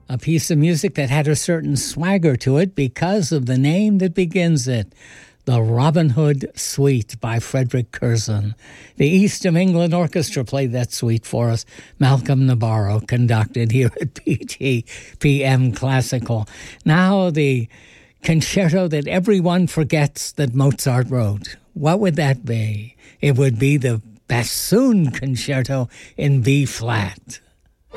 a piece of music that had a certain swagger to it because of the name that begins it. The Robin Hood Suite by Frederick Curzon. The East of England Orchestra played that suite for us. Malcolm Nabarro conducted here at PGPM Classical. Now the concerto that everyone forgets that Mozart wrote. What would that be? It would be the Bassoon Concerto in B-flat.